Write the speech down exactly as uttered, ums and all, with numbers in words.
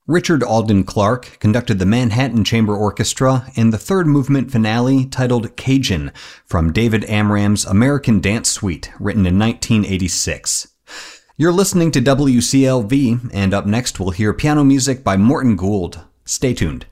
Richard Alden Clark conducted the Manhattan Chamber Orchestra in the third movement finale titled Cajun from David Amram's American Dance Suite, written in nineteen eighty-six. You're listening to W C L V, and up next we'll hear piano music by Morton Gould. Stay tuned.